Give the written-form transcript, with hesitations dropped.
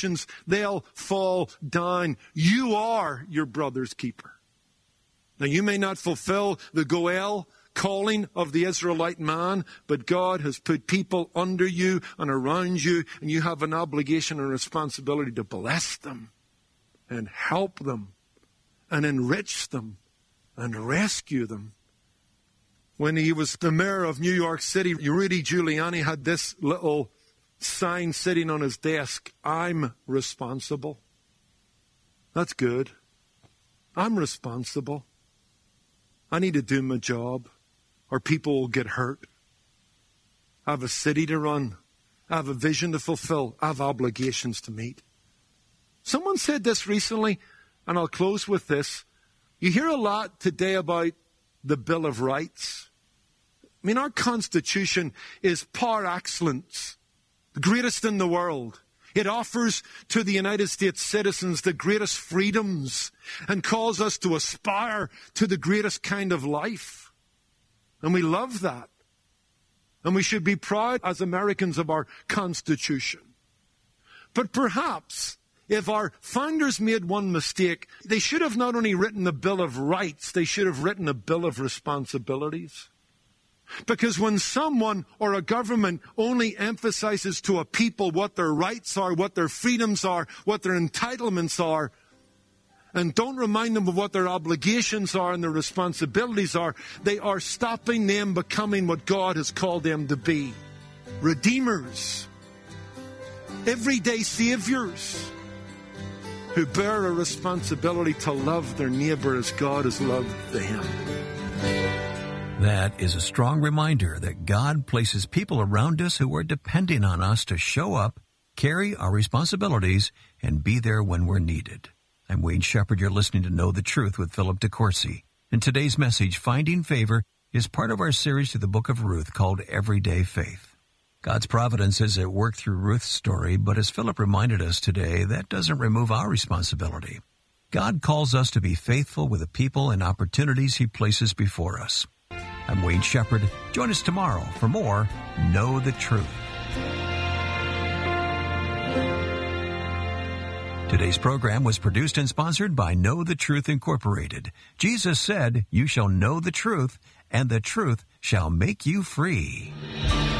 foundations, they'll fall down. You are your brother's keeper. Now, you may not fulfill the Goel calling of the Israelite man, but God has put people under you and around you, and you have an obligation and responsibility to bless them and help them and enrich them and rescue them. When he was the mayor of New York City, Rudy Giuliani had this little sign sitting on his desk: I'm responsible. That's good. I'm responsible. I need to do my job, or people will get hurt. I have a city to run. I have a vision to fulfill. I have obligations to meet. Someone said this recently, and I'll close with this. You hear a lot today about the Bill of Rights. I mean, our Constitution is par excellence, the greatest in the world. It offers to the United States citizens the greatest freedoms and calls us to aspire to the greatest kind of life. And we love that. And we should be proud as Americans of our Constitution. But perhaps if our founders made one mistake, they should have not only written the Bill of Rights, they should have written a Bill of Responsibilities. Because when someone or a government only emphasizes to a people what their rights are, what their freedoms are, what their entitlements are, and don't remind them of what their obligations are and their responsibilities are, they are stopping them becoming what God has called them to be. Redeemers. Everyday saviors who bear a responsibility to love their neighbor as God has loved them. That is a strong reminder that God places people around us who are depending on us to show up, carry our responsibilities, and be there when we're needed. I'm Wayne Shepherd. You're listening to Know the Truth with Philip DeCourcy. And today's message, Finding Favor, is part of our series through the book of Ruth called Everyday Faith. God's providence is at work through Ruth's story, but as Philip reminded us today, that doesn't remove our responsibility. God calls us to be faithful with the people and opportunities He places before us. I'm Wayne Shepherd. Join us tomorrow for more Know the Truth. Today's program was produced and sponsored by Know the Truth Incorporated. Jesus said, "You shall know the truth, and the truth shall make you free."